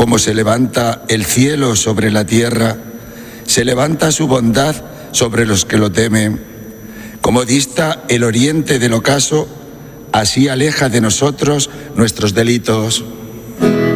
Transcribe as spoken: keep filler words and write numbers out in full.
como se levanta el cielo sobre la tierra, se levanta su bondad sobre los que lo temen. Como dista el oriente del ocaso, así aleja de nosotros nuestros delitos.